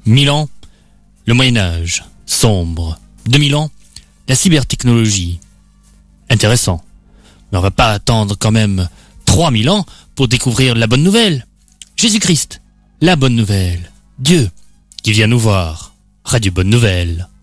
1000 ans, le Moyen-Âge, sombre. 2000 ans, la cybertechnologie. Intéressant. Mais on va pas attendre quand même 3000 ans pour découvrir la bonne nouvelle. Jésus-Christ, la bonne nouvelle. Dieu qui vient nous voir. Radio Bonne Nouvelle.